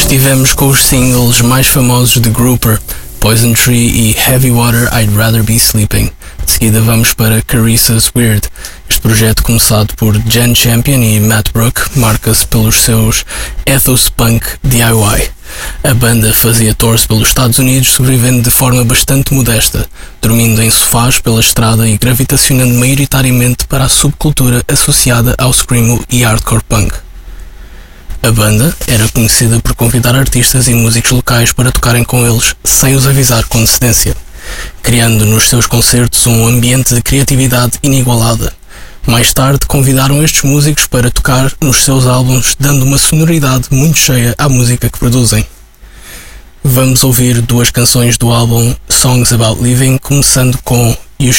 Estivemos com os singles mais famosos de Grouper, Poison Tree e Heavy Water I'd Rather Be Sleeping. De seguida vamos para Carissa's Weird. Este projeto, começado por Jen Champion e Matt Brook, marca-se pelos seus ethos punk DIY. A banda fazia tours pelos Estados Unidos, sobrevivendo de forma bastante modesta, dormindo em sofás pela estrada e gravitacionando maioritariamente para a subcultura associada ao screamo e hardcore punk. A banda era conhecida por convidar artistas e músicos locais para tocarem com eles sem os avisar com antecedência, criando nos seus concertos um ambiente de criatividade inigualada. Mais tarde convidaram estes músicos para tocar nos seus álbuns, dando uma sonoridade muito cheia à música que produzem. Vamos ouvir duas canções do álbum Songs About Living, começando com